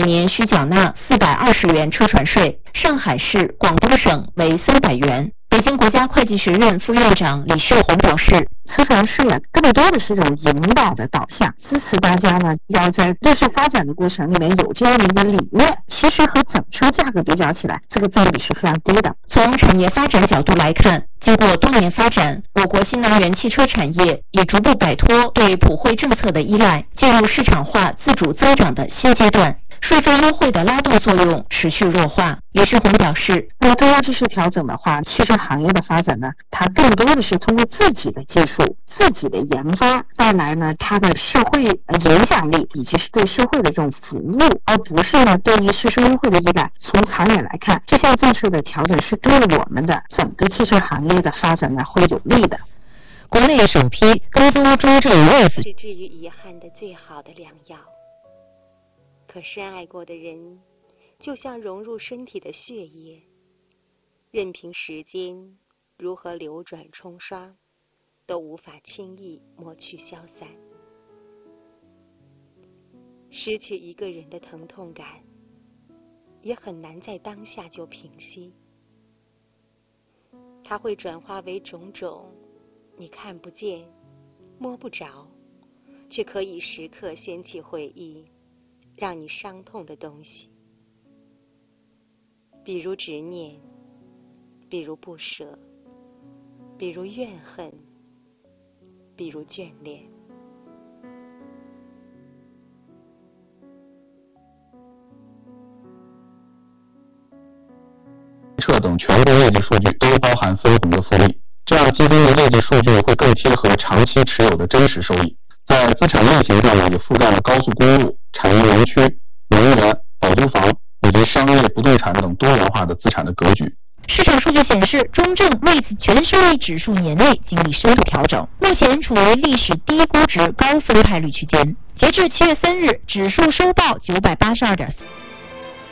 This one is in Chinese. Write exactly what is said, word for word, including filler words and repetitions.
年需缴纳四百二十元车船税，上海市、广东省为三百元。北京国家会计学院副院长李秀红表示， 车船税啊，更多的是一种引导的导向，支持大家呢要在绿色发展的过程里面有这样的一个理念。其实和整车价格比较起来，这个占比是非常低的。 从产业发展角度来看，经过多年发展，我国新能源汽车产业也逐步摆脱对普惠政策的依赖，进入市场化自主增长的新阶段。税费优惠的拉动作用持续弱化。李旭红表示， 那通过这些调整的话，汽车行业的发展呢，它更多的是通过自己的技术、自己的研发带来呢它的社会影响力以及是对社会的这种服务，而不是呢对于税收优惠的依赖。从长远来看，这项政策的调整是对我们的整个汽车行业的发展呢会有利的。 国内首批高租中证 E T F 是治愈遗憾的最好的良药。可深爱过的人，就像融入身体的血液，任凭时间如何流转冲刷，都无法轻易抹去消散。失去一个人的疼痛感，也很难在当下就平息。它会转化为种种你看不见、摸不着，却可以时刻掀起回忆，让你伤痛的东西，比如执念，比如不舍，比如怨恨，比如眷恋。 车等全部位置数据都包含分红的复利，这样基金的位置数据会更贴合长期持有的真实收益。在资产类型上呢，也覆盖了高速公路、产业园区、能源、保租房以及商业不动产等多元化的资产的格局。 市场数据显示，中证为此全收益指数年内经历深度调整，目前处于历史低估值高分派率区间。截至七月三日，指数收报九百八十二点四。